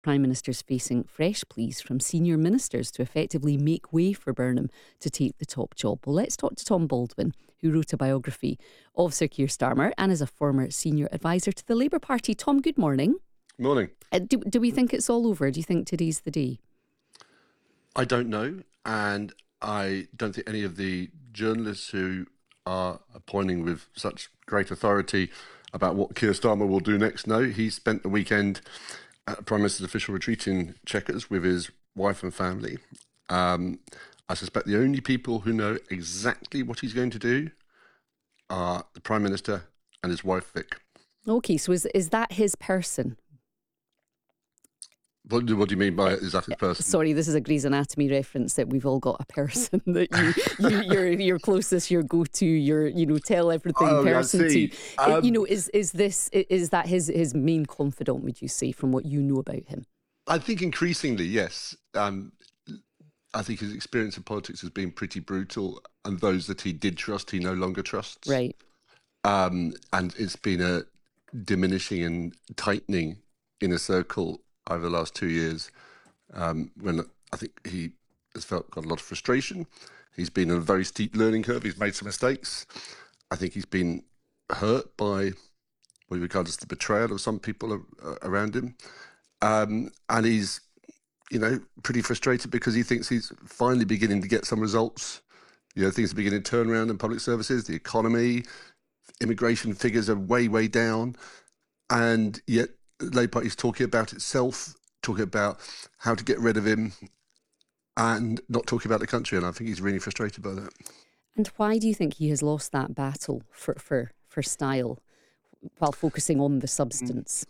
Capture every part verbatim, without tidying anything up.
Prime Minister's facing fresh pleas from senior ministers to effectively make way for Burnham to take the top job. Well, let's talk to Tom Baldwin, who wrote a biography of Sir Keir Starmer and is a former senior advisor to the Labour Party. Tom, good morning. Morning. Uh, do, do we think it's all over? Do you think today's the day? I don't know, and I don't think any of the journalists who are appointing with such great authority about what Keir Starmer will do next know. He spent the weekend at the Prime Minister's official retreat in Chequers with his wife and family. Um, I suspect the only people who know exactly what he's going to do are the Prime Minister and his wife, Vic. Okay, so is is that his person? What do, what do you mean by is that his person? Sorry, this is a Grey's Anatomy reference that we've all got a person that you, you you're your closest, your go-to, your you know tell everything Oh, I person see. to. Um, you know, is is this is that his his main confidant? Would you say, from what you know about him? I think increasingly, yes. Um, I think his experience in politics has been pretty brutal, and those that he did trust, he no longer trusts. Right. Um, and it's been a diminishing and tightening inner circle over the last two years, um, when I think he has felt got a lot of frustration. He's been on a very steep learning curve. He's made some mistakes. I think he's been hurt by what he regards as the betrayal of some people a- around him. Um, and he's, you know, pretty frustrated because he thinks he's finally beginning to get some results. You know, things are beginning to turn around in public services, the economy, immigration figures are way, way down. And yet the Labour Party is talking about itself, talking about how to get rid of him, and not talking about the country. And I think he's really frustrated by that. And why do you think he has lost that battle for for, for style while focusing on the substance?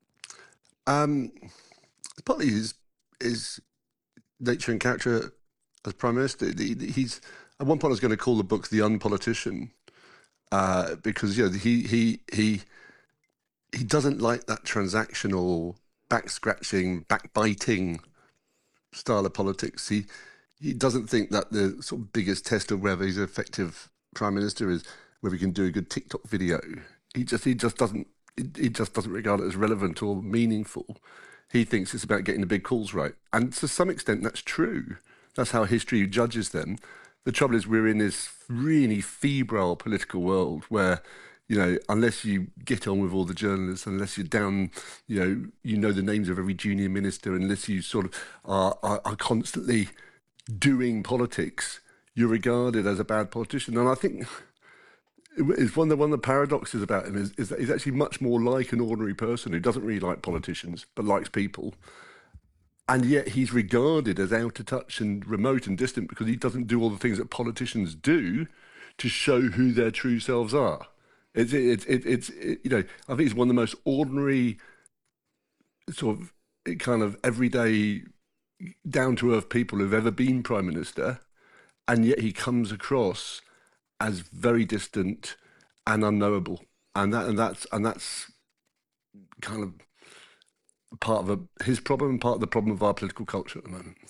Um, partly his, his nature and character as Prime Minister. He's at one point I was going to call the book The Unpolitician, uh, because you know, he he he he doesn't like that transactional, back scratching, backbiting style of politics. He he doesn't think that the sort of biggest test of whether he's an effective Prime Minister is whether he can do a good TikTok video. He just he just doesn't he just doesn't regard it as relevant or meaningful. He thinks it's about getting the big calls right, and to some extent that's true. That's how history judges them. The trouble is we're in this really febrile political world where, you know, unless you get on with all the journalists, unless you're down, you know, you know the names of every junior minister, unless you sort of are, are, are constantly doing politics, you're regarded as a bad politician. And I think it's one of the, one of the paradoxes about him is, is that he's actually much more like an ordinary person who doesn't really like politicians, but likes people. And yet he's regarded as out of touch and remote and distant because he doesn't do all the things that politicians do to show who their true selves are. It's, it's, it, it's, it, you know, I think he's one of the most ordinary, sort of kind of everyday, down-to-earth people who've ever been Prime Minister, and yet he comes across as very distant and unknowable. And that, and that's, and that's kind of part of a, his problem and part of the problem of our political culture at the moment.